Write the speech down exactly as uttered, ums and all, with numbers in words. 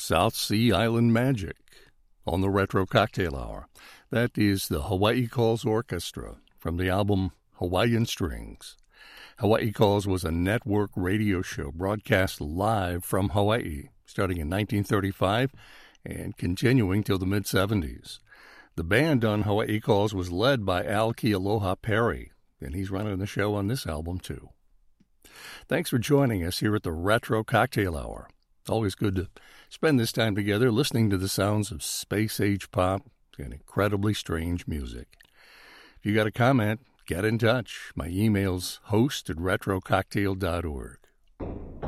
South Sea Island Magic on the Retro Cocktail Hour. That is the Hawaii Calls Orchestra from the album Hawaiian Strings. Hawaii Calls was a network radio show broadcast live from Hawaii starting in nineteen thirty-five and continuing till the mid-seventies. The band on Hawaii Calls was led by Al Kealoha Perry, and he's running the show on this album too. Thanks for joining us here at the Retro Cocktail Hour. Always good to spend this time together listening to the sounds of space-age pop and incredibly strange music. If you got a comment, get in touch. My email's host at retro cocktail dot org.